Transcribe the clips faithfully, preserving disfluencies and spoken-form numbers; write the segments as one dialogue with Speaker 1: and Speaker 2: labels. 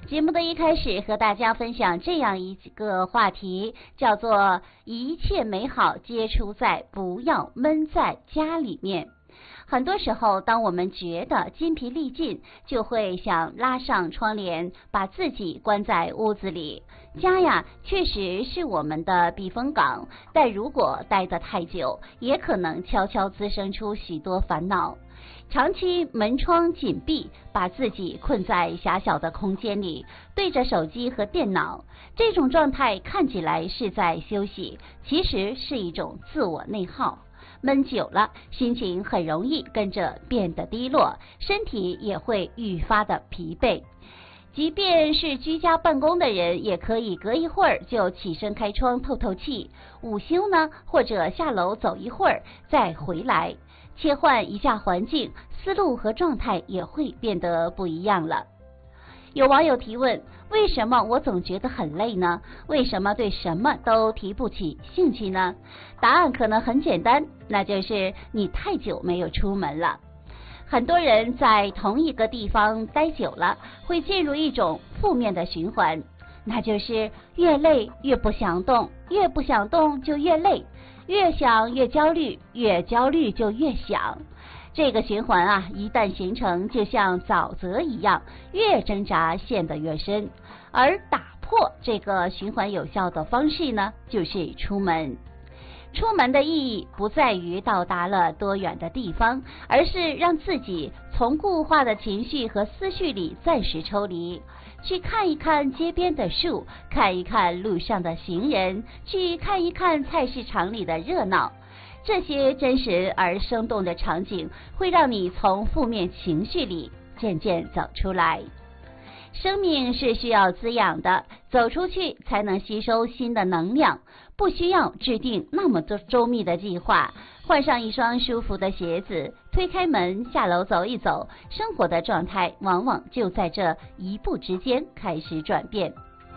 Speaker 1: 节目的一开始和大家分享这样一个话题，叫做一切美好皆出在不要闷在家里面。很多时候，当我们觉得筋疲力尽，就会想拉上窗帘，把自己关在屋子里。家呀，确实是我们的避风港，但如果待得太久，也可能悄悄滋生出许多烦恼。长期门窗紧闭，把自己困在狭小的空间里，对着手机和电脑，这种状态看起来是在休息，其实是一种自我内耗。闷久了，心情很容易跟着变得低落，身体也会愈发的疲惫。即便是居家办公的人，也可以隔一会儿就起身开窗透透气，午休呢，或者下楼走一会儿再回来，切换一下环境，思路和状态也会变得不一样了。有网友提问，为什么我总觉得很累呢？为什么对什么都提不起兴趣呢？答案可能很简单，那就是你太久没有出门了。很多人在同一个地方待久了，会进入一种负面的循环，那就是越累越不想动，越不想动就越累，越想越焦虑，越焦虑就越想。这个循环啊，一旦形成，就像沼泽一样，越挣扎陷得越深。而打破这个循环有效的方式呢，就是出门。出门的意义不在于到达了多远的地方，而是让自己从固化的情绪和思绪里暂时抽离，去看一看街边的树，看一看路上的行人，去看一看菜市场里的热闹。这些真实而生动的场景会让你从负面情绪里渐渐走出来。生命是需要滋养的，走出去才能吸收新的能量，不需要制定那么多周密的计划，换上一双舒服的鞋子，推开门，下楼走一走，生活的状态往往就在这一步之间开始转变。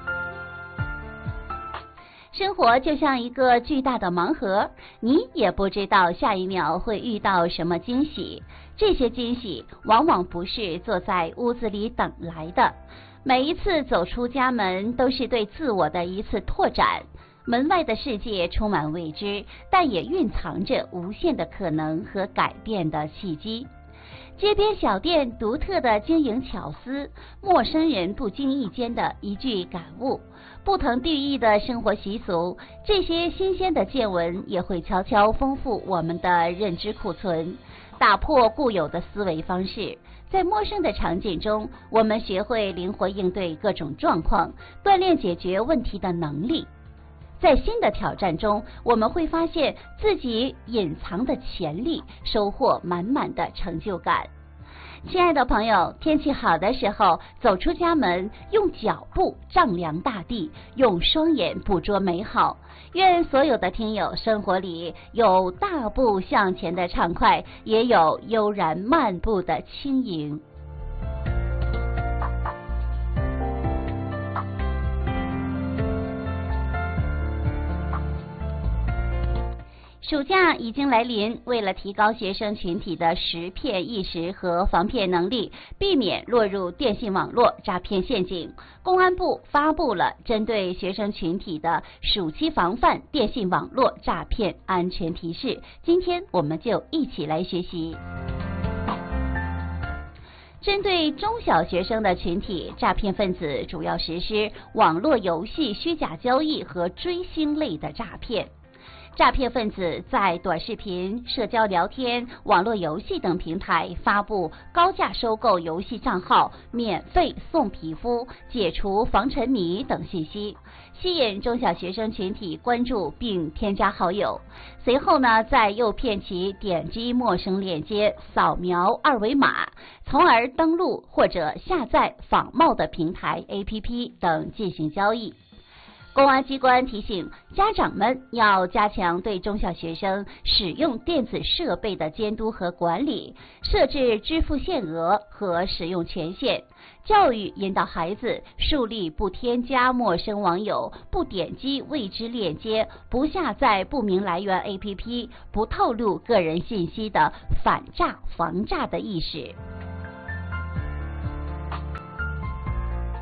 Speaker 1: 生活就像一个巨大的盲盒，你也不知道下一秒会遇到什么惊喜。这些惊喜往往不是坐在屋子里等来的，每一次走出家门都是对自我的一次拓展。门外的世界充满未知，但也蕴藏着无限的可能和改变的契机。街边小店独特的经营巧思，陌生人不经意间的一句感悟，不同地域的生活习俗，这些新鲜的见闻也会悄悄丰富我们的认知库存，打破固有的思维方式。在陌生的场景中，我们学会灵活应对各种状况，锻炼解决问题的能力。在新的挑战中，我们会发现自己隐藏的潜力，收获满满的成就感。亲爱的朋友，天气好的时候，走出家门，用脚步丈量大地，用双眼捕捉美好。愿所有的听友生活里有大步向前的畅快，也有悠然漫步的轻盈。暑假已经来临，为了提高学生群体的识骗意识和防骗能力，避免落入电信网络诈骗陷阱，公安部发布了针对学生群体的暑期防范电信网络诈骗安全提示。今天我们就一起来学习。针对中小学生的群体，诈骗分子主要实施网络游戏虚假交易和追星类的诈骗。诈骗分子在短视频、社交聊天、网络游戏等平台发布高价收购游戏账号、免费送皮肤、解除防沉迷等信息，吸引中小学生群体关注并添加好友。随后呢，再诱骗其点击陌生链接，扫描二维码，从而登录或者下载仿冒的平台 A P P 等进行交易。公安机关提醒家长们要加强对中小学生使用电子设备的监督和管理，设置支付限额和使用权限，教育引导孩子树立不添加陌生网友、不点击未知链接、不下载不明来源 A P P、不透露个人信息的反诈防诈的意识。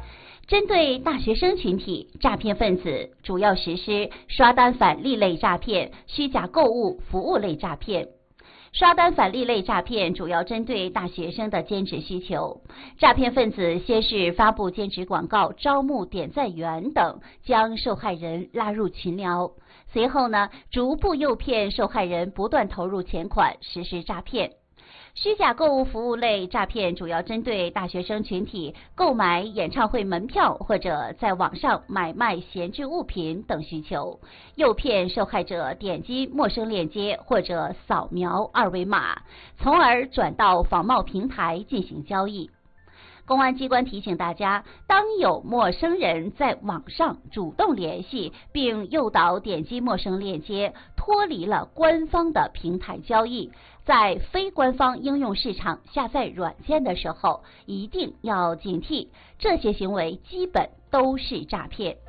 Speaker 1: 针对大学生群体，诈骗分子主要实施刷单返利类诈骗、虚假购物服务类诈骗。刷单返利类诈骗主要针对大学生的兼职需求，诈骗分子先是发布兼职广告、招募点赞员等，将受害人拉入群聊，随后呢，逐步诱骗受害人不断投入钱款，实施诈骗。虚假购物服务类诈骗主要针对大学生群体购买演唱会门票或者在网上买卖闲置物品等需求，诱骗受害者点击陌生链接或者扫描二维码，从而转到仿冒平台进行交易。公安机关提醒大家，当有陌生人在网上主动联系，并诱导点击陌生链接，脱离了官方的平台交易，在非官方应用市场下载软件的时候，一定要警惕，这些行为基本都是诈骗。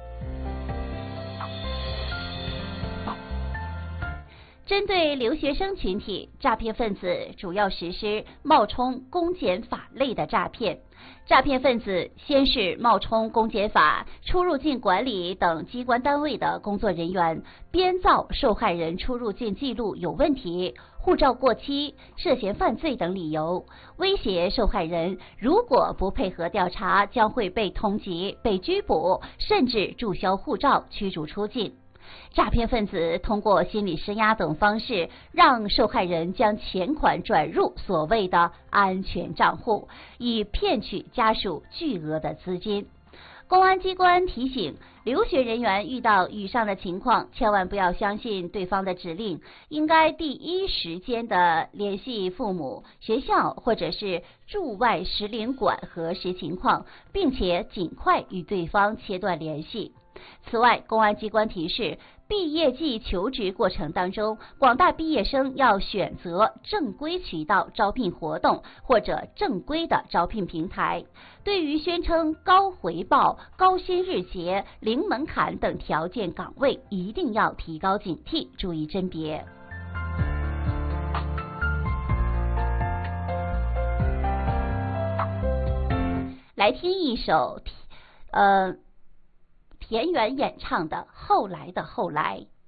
Speaker 1: 针对留学生群体，诈骗分子主要实施冒充公检法类的诈骗。诈骗分子先是冒充公检法、出入境管理等机关单位的工作人员，编造受害人出入境记录有问题、护照过期、涉嫌犯罪等理由，威胁受害人如果不配合调查，将会被通缉、被拘捕，甚至注销护照、驱逐出境。诈骗分子通过心理施压等方式，让受害人将钱款转入所谓的安全账户，以骗取家属巨额的资金。公安机关提醒，留学人员遇到以上的情况，千万不要相信对方的指令，应该第一时间的联系父母、学校或者是驻外使领馆核实情况，并且尽快与对方切断联系。此外，公安机关提示，毕业季求职过程当中，广大毕业生要选择正规渠道招聘活动或者正规的招聘平台。对于宣称高回报、高薪日结、零门槛等条件岗位，一定要提高警惕，注意甄别。来听一首，呃。田园演唱的《后来的后来》。